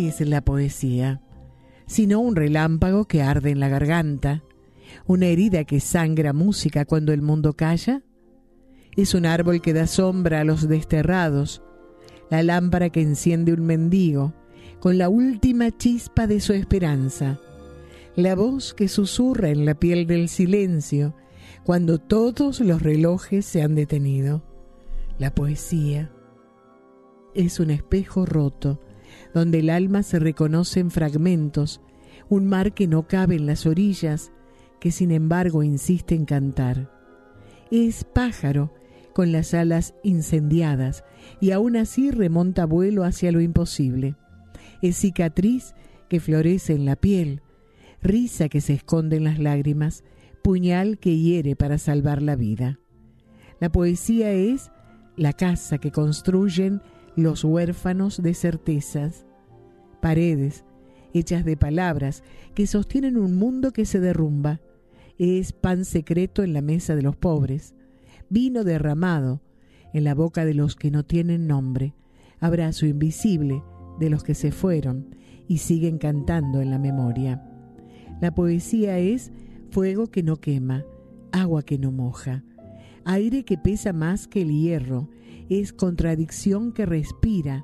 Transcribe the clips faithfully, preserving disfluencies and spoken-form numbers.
¿Qué es la poesía? Sino un relámpago que arde en la garganta, una herida que sangra música cuando el mundo calla. Es un árbol que da sombra a los desterrados, la lámpara que enciende un mendigo con la última chispa de su esperanza, la voz que susurra en la piel del silencio cuando todos los relojes se han detenido. La poesía es un espejo roto donde el alma se reconoce en fragmentos, un mar que no cabe en las orillas, que sin embargo insiste en cantar. Es pájaro con las alas incendiadas y aún así remonta vuelo hacia lo imposible. Es cicatriz que florece en la piel, risa que se esconde en las lágrimas, puñal que hiere para salvar la vida. La poesía es la casa que construyen los huérfanos de certezas, paredes hechas de palabras que sostienen un mundo que se derrumba. Es pan secreto en la mesa de los pobres, vino derramado en la boca de los que no tienen nombre, abrazo invisible de los que se fueron y siguen cantando en la memoria. La poesía es fuego que no quema, agua que no moja, aire que pesa más que el hierro, es contradicción que respira,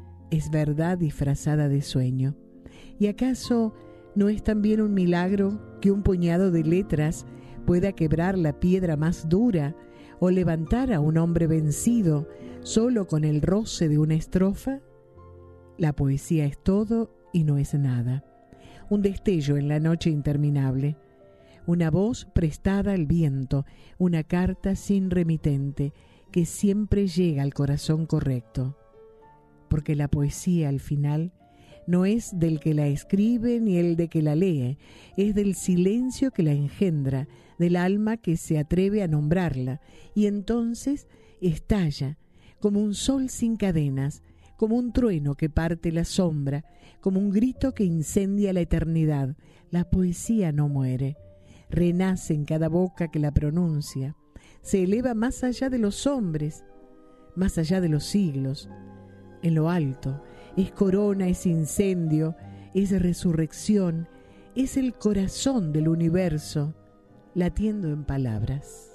es verdad disfrazada de sueño. ¿Y acaso no es también un milagro que un puñado de letras pueda quebrar la piedra más dura o levantar a un hombre vencido solo con el roce de una estrofa? La poesía es todo y no es nada, un destello en la noche interminable, una voz prestada al viento, una carta sin remitente que siempre llega al corazón correcto. Porque la poesía al final no es del que la escribe ni el de que la lee, es del silencio que la engendra, del alma que se atreve a nombrarla, y entonces estalla como un sol sin cadenas, como un trueno que parte la sombra, como un grito que incendia la eternidad. La poesía no muere, renace en cada boca que la pronuncia, se eleva más allá de los hombres, más allá de los siglos, en lo alto. Es corona, es incendio, es resurrección, es el corazón del universo, latiendo en palabras.